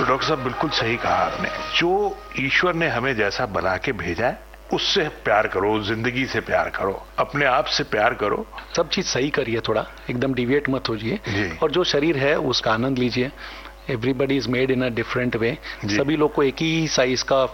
Doctor साहब बिल्कुल सही कहा आपने। जो ईश्वर ने हमें जैसा बना के भेजा है उससे प्यार करो, जिंदगी से प्यार करो, अपने आप से प्यार करो, सब चीज सही करिए, थोड़ा एकदम डिविएट मत होइए, और जो शरीर है उसका आनंद लीजिए। Everybody is made in a different way. सभी लोग को एक ही साइज का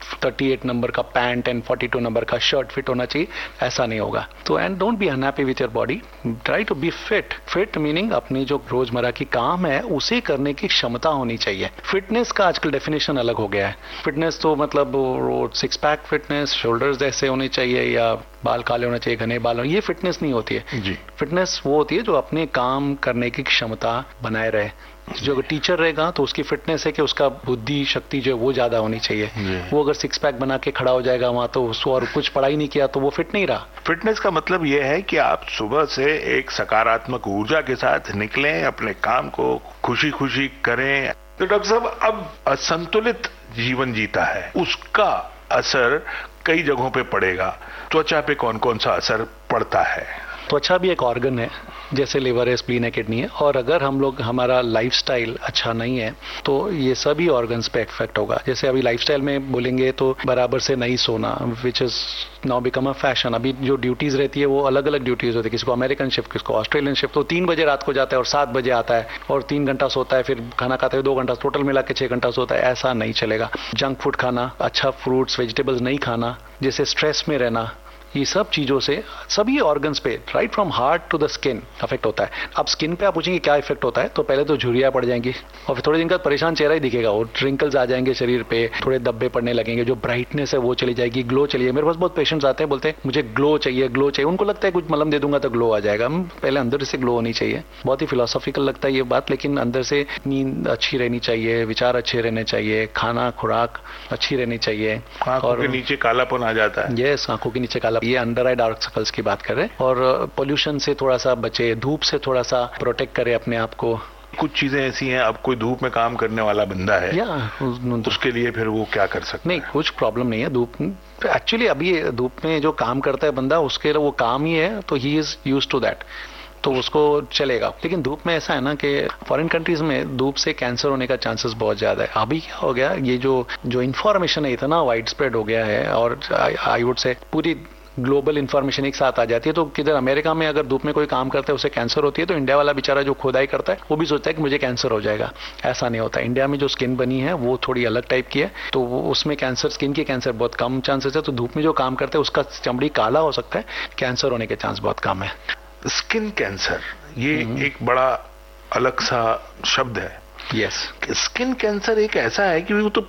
38 नंबर का पैंट एंड 42 नंबर का शर्ट फिट होना चाहिए, ऐसा नहीं होगा। तो and don't be unhappy with your body, try to be fit meaning अपनी जो रोजमर्रा की काम है उसे करने की क्षमता होनी चाहिए। फिटनेस का आजकल डेफिनेशन अलग हो गया है। फिटनेस तो मतलब 6 पैक फिटनेस, शोल्डर्स ऐसे होने चाहिए या बाल काले होने चाहिए, घने बाल, ये फिटनेस नहीं होती है जी। फिटनेस वो होती है जो अपने काम करने की क्षमता बनाए रहे। जो अगर टीचर रहेगा तो उसकी फिटनेस है कि उसका बुद्धि शक्ति जो है वो ज्यादा होनी चाहिए। वो अगर 6 पैक बना के खड़ा हो जाएगा वहां तो उसको और कुछ पढ़ाई नहीं किया तो वो फिट नहीं रहा। फिटनेस का मतलब ये है कि आप सुबह से एक सकारात्मक ऊर्जा के साथ निकलें, अपने काम को खुशी खुशी करें। तो डॉक्टर साहब, अब असंतुलित जीवन जीता है उसका असर कई जगहों पे पड़ेगा। त्वचा पे कौन कौन सा असर पड़ता है? त्वचा भी एक ऑर्गन है, जैसे लिवर है, स्प्लीन है, किडनी है, और अगर हम लोग हमारा लाइफस्टाइल अच्छा नहीं है तो ये सभी ऑर्गन्स पे इफेक्ट होगा। जैसे अभी लाइफस्टाइल में बोलेंगे तो बराबर से नहीं सोना, which is now become a fashion. अभी जो ड्यूटीज रहती है वो अलग अलग ड्यूटीज होती है, किसी को अमेरिकन शिफ्ट, किसी को ऑस्ट्रेलियन शिफ्ट। तो 3 बजे रात को जाता है और 7 बजे आता है और 3 घंटा सोता है, फिर खाना खाता है 2 घंटा, टोटल मिला के 6 घंटा सोता है। ऐसा नहीं चलेगा। जंक फूड खाना, अच्छा फ्रूट्स वेजिटेबल्स नहीं खाना, जैसे स्ट्रेस में रहना, ये सब चीजों से सभी ऑर्गन्स पे right from heart to the skin affect होता है। अब स्किन पे आप पूछेंगे क्या इफेक्ट होता है, तो पहले तो झुर्रियां पड़ जाएंगी और फिर थोड़े दिन बाद परेशान चेहरा ही दिखेगा, और रिंकल्स आ जाएंगे शरीर पे, थोड़े धब्बे पड़ने लगेंगे, जो ब्राइटनेस है वो चली जाएगी, ग्लो चली जाएगी। मेरे पास बहुत पेशेंट्स आते हैं, बोलते हैं मुझे ग्लो चाहिए, ग्लो चाहिए। उनको लगता है कुछ मलम दे दूंगा तो ग्लो आ जाएगा। पहले अंदर से ग्लो होनी चाहिए। बहुत ही फिलोसॉफिकल लगता है ये बात, लेकिन अंदर से नींद अच्छी रहनी चाहिए, विचार अच्छे रहने चाहिए, खाना खुराक अच्छी रहनी चाहिए। आंखों के नीचे कालापन आ जाता है। यस, आंखों के नीचे काला, ये अंडर आई डार्क सर्कल्स की बात कर रहे हैं। और पोल्यूशन से थोड़ा सा बचे, धूप से थोड़ा सा प्रोटेक्ट करे अपने आप को। कुछ चीजें ऐसी हैं, अब कोई धूप में काम करने वाला बंदा है उसके लिए फिर वो क्या कर सकता नहीं, कुछ प्रॉब्लम नहीं है। धूप एक्चुअली अभी धूप में जो काम करता है बंदा, उसके लिए वो काम ही है, तो he is used to that, तो उसको चलेगा। लेकिन धूप में ऐसा है ना कि फॉरेन कंट्रीज में धूप से कैंसर होने का चांसेस बहुत ज्यादा है। अभी क्या हो गया, ये जो इन्फॉर्मेशन है इतना वाइड स्प्रेड हो गया है, और आई वुड से पूरी ग्लोबल इन्फॉर्मेशन एक साथ आ जाती है। तो किधर अमेरिका में अगर धूप में कोई काम करता है उसे कैंसर होती है, तो इंडिया वाला बेचारा जो खुदाई करता है वो भी सोचता है कि मुझे कैंसर हो जाएगा। ऐसा नहीं होता। इंडिया में जो स्किन बनी है वो थोड़ी अलग टाइप की है, तो उसमें कैंसर, स्किन के कैंसर बहुत कम चांसेस है। तो धूप में जो काम करता है उसका चमड़ी काला हो सकता है, कैंसर होने के चांस बहुत कम है। स्किन कैंसर ये एक बड़ा अलग सा शब्द है। यस, स्किन कैंसर एक ऐसा है कि वो तो